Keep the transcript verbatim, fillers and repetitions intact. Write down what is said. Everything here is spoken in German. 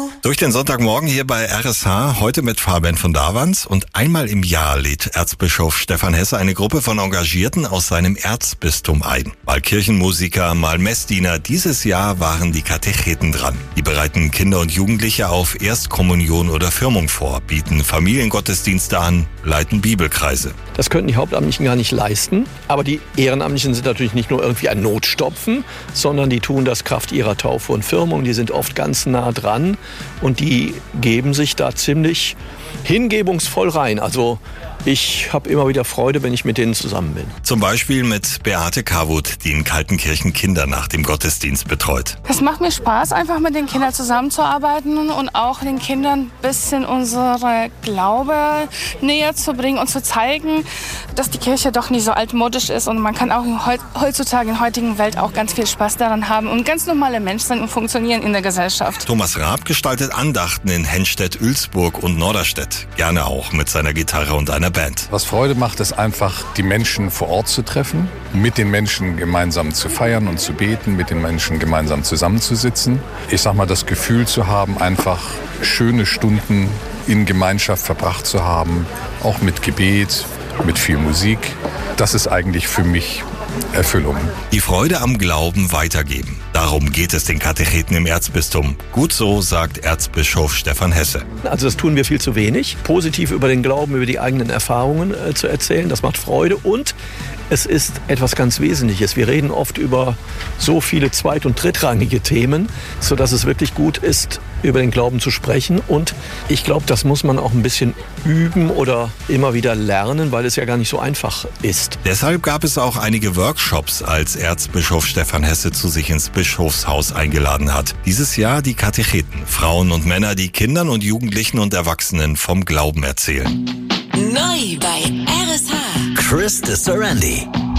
Durch den Sonntagmorgen hier bei R S H, heute mit Fabian von Davans. Und einmal im Jahr lädt Erzbischof Stefan Hesse eine Gruppe von Engagierten aus seinem Erzbistum ein. Mal Kirchenmusiker, mal Messdiener. Dieses Jahr waren die Katecheten dran. Die bereiten Kinder und Jugendliche auf Erstkommunion oder Firmung vor, bieten Familiengottesdienste an, leiten Bibelkreise. Das könnten die Hauptamtlichen gar nicht leisten. Aber die Ehrenamtlichen sind natürlich nicht nur irgendwie ein Notstopfen, sondern die tun das Kraft ihrer Taufe und Firmung. Die sind oft ganz nah dran und die geben sich da ziemlich hingebungsvoll rein. Also ich habe immer wieder Freude, wenn ich mit denen zusammen bin. Zum Beispiel mit Beate Kawut, die in Kaltenkirchen Kinder nach dem Gottesdienst betreut. Es macht mir Spaß, einfach mit den Kindern zusammenzuarbeiten und auch den Kindern ein bisschen unsere Glaube näher zu bringen und zu zeigen, dass die Kirche doch nicht so altmodisch ist und man kann auch heutzutage in der heutigen Welt auch ganz viel Spaß daran haben und ganz normale Menschen sein und funktionieren in der Gesellschaft. Thomas Raab gestaltet Andachten in Henstedt, Oelsburg und Norderstedt. Gerne auch mit seiner Gitarre und einer Band. Was Freude macht, ist einfach, die Menschen vor Ort zu treffen, mit den Menschen gemeinsam zu feiern und zu beten, mit den Menschen gemeinsam zusammenzusitzen. Ich sag mal, das Gefühl zu haben, einfach schöne Stunden in Gemeinschaft verbracht zu haben, auch mit Gebet, mit viel Musik. Das ist eigentlich für mich Erfüllung. Die Freude am Glauben weitergeben. Darum geht es den Katecheten im Erzbistum. Gut so, sagt Erzbischof Stefan Hesse. Also das tun wir viel zu wenig. Positiv über den Glauben, über die eigenen Erfahrungen äh, zu erzählen, das macht Freude. Und es ist etwas ganz Wesentliches. Wir reden oft über so viele zweit- und drittrangige Themen, sodass es wirklich gut ist, über den Glauben zu sprechen. Und ich glaube, das muss man auch ein bisschen üben oder immer wieder lernen, weil es ja gar nicht so einfach ist. Deshalb gab es auch einige Workshops, als Erzbischof Stefan Hesse zu sich ins Bischofshaus eingeladen hat. Dieses Jahr die Katecheten, Frauen und Männer, die Kindern und Jugendlichen und Erwachsenen vom Glauben erzählen. Neu bei R S H. Chris de Sorandi.